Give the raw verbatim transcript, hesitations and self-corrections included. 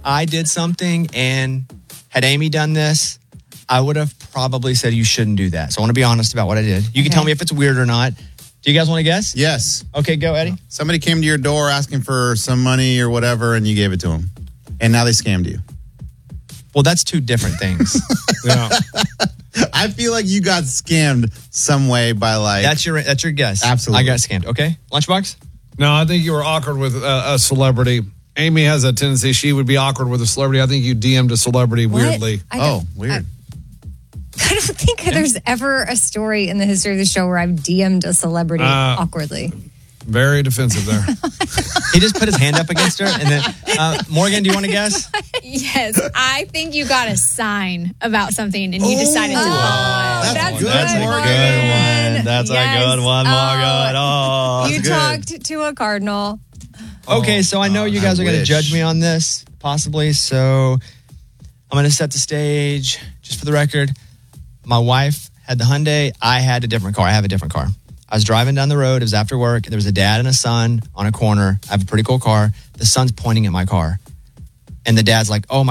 I did something and had Amy done this, I would have probably said you shouldn't do that. So I want to be honest about what I did. You can Okay. tell me if it's weird or not. Do you guys want to guess? Yes. Okay, go, Eddie. Somebody came to your door asking for some money or whatever, and you gave it to them. And now they scammed you. Well, that's two different things. Yeah. I feel like you got scammed some way by like... That's your that's your guess. Absolutely. I got scammed. Okay, Lunchbox? No, I think you were awkward with a, a celebrity. Amy has a tendency she would be awkward with a celebrity. I think you D M'd a celebrity What? weirdly. I Oh, don't- weird. I don't think there's ever a story in the history of the show where I've D M'd a celebrity Uh, awkwardly. Very defensive there. He just put his hand up against her, and then uh, Morgan, do you want to guess? Yes, I think you got a sign about something and you decided to follow it. That's That's good, That's a good Morgan. one. That's Yes. a good one, Morgan. Oh, you that's good. talked to a cardinal. Okay, so I know you guys I are going to wish. judge me on this, possibly. So I'm going to set the stage. Just for the record, my wife had the Hyundai. I had a different car. I have a different car. I was driving down the road. It was after work. There was a dad and a son on a corner. I have a pretty cool car. The son's pointing at my car. And the dad's like, oh, my